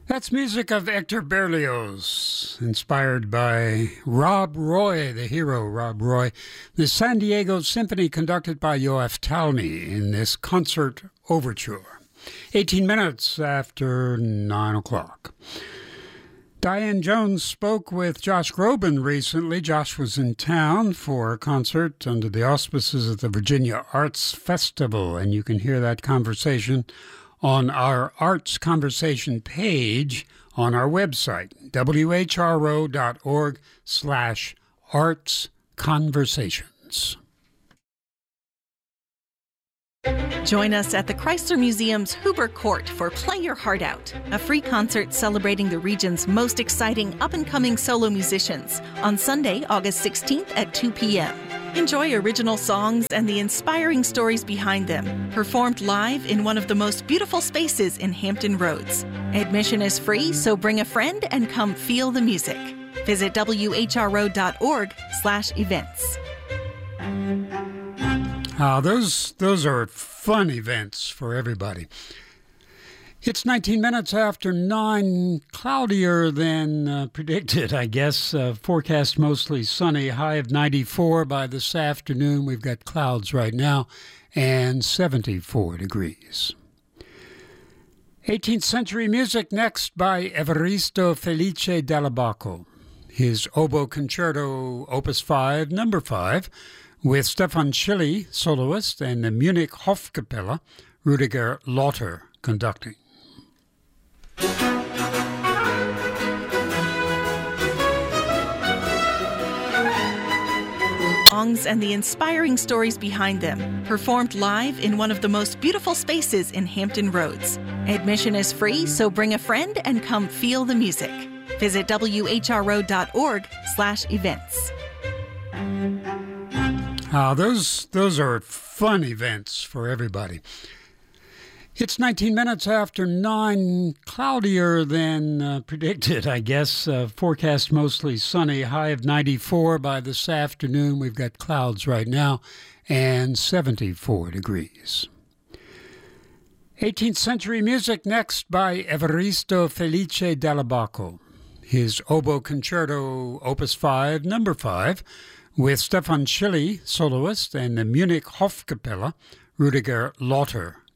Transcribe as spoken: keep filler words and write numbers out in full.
That's music of Hector Berlioz, inspired by Rob Roy, the hero Rob Roy, the San Diego Symphony conducted by Yoav Talmy in this concert overture. eighteen minutes after nine o'clock. Diane Jones spoke with Josh Groban recently. Josh was in town for a concert under the auspices of the Virginia Arts Festival, and you can hear that conversation on our Arts Conversation page on our website, w h r o dot org slash arts conversations. Join us at the Chrysler Museum's Huber Court for Play Your Heart Out, a free concert celebrating the region's most exciting up-and-coming solo musicians on Sunday, August sixteenth at two p.m. Enjoy original songs and the inspiring stories behind them, performed live in one of the most beautiful spaces in Hampton Roads. Admission is free, so bring a friend and come feel the music. Visit w h r o dot org slash events. Uh, those, those are fun events for everybody. It's nineteen minutes after nine, cloudier than uh, predicted, I guess. Uh, forecast mostly sunny, high of ninety-four by this afternoon. We've got clouds right now and seventy-four degrees. eighteenth century music next by Evaristo Felice Dell'Abaco. His oboe concerto, Opus five, number five, with Stefan Schilly, soloist, and the Munich Hofkapelle, Rudiger Lauter, conducting. Songs and the inspiring stories behind them, performed live in one of the most beautiful spaces in Hampton Roads. Admission is free, so bring a friend and come feel the music. Visit w h r o dot org slash events. Uh, those, those are fun events for everybody. It's nineteen minutes after nine, cloudier than uh, predicted, I guess. Uh, forecast mostly sunny, high of ninety-four by this afternoon. We've got clouds right now and seventy-four degrees. eighteenth century music next by Evaristo Felice Dell'Abaco. His oboe concerto, Opus five, number five, with Stefan Schilly, soloist, and the Munich Hofkapelle, Rudiger Lauter,